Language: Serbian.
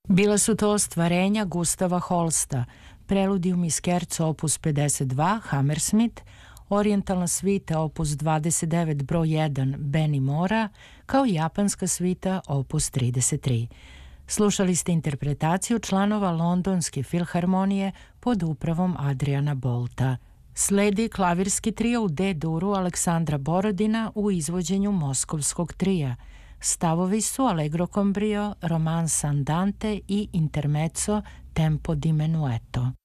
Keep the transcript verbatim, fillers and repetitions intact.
Bila su to ostvarenja Gustava Holsta, Preludium i skerco opus pedeset dva Hammersmith, orijentalna svita opus dvadeset devet broj jedan Benny Mora, kao i japanska svita opus trideset tri. Slušali ste interpretaciju članova Londonske filharmonije pod upravom Adriana Bolta. Sledi klavirski trio u D-duru Aleksandra Borodina u izvođenju Moskovskog trija. Stavovi su Allegro con brio, Romanza andante i Intermezzo Tempo di menuetto.